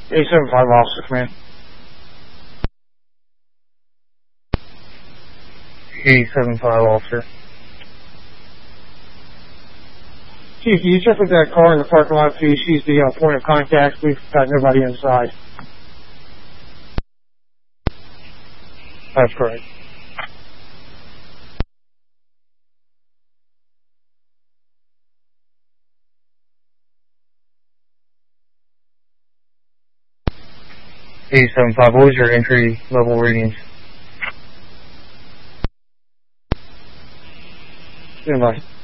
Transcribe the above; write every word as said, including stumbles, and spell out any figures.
eight seven five officer command. eight seven five officer. Chief, can you check with that car in the parking lot, please? She's the uh, point of contact. We've got nobody inside. That's correct. eight seven five, what was your entry level readings? Goodbye.